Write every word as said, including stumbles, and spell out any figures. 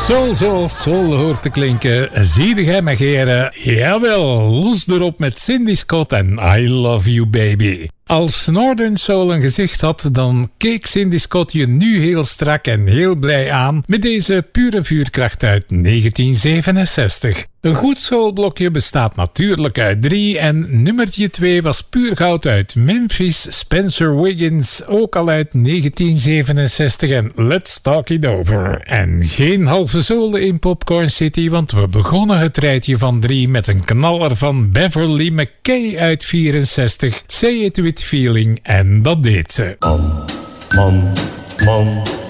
Soul, soul, soul hoort te klinken. Zie jij me geren? Jawel, los erop met Cindy Scott en I Love You Baby. Als Northern Soul een gezicht had, dan keek Cindy Scott je nu heel strak en heel blij aan met deze pure vuurkracht uit negentien zevenenzestig. Een goed soulblokje bestaat natuurlijk uit drie en nummertje twee was puur goud uit Memphis, Spencer Wiggins, ook al uit negentien zevenenzestig en Let's Talk It Over. En geen halve zolen in Popcorn City, want we begonnen het rijtje van drie met een knaller van Beverly McKay uit vierenzestig, Say It With Feeling, en dat deed ze. Man, man, man.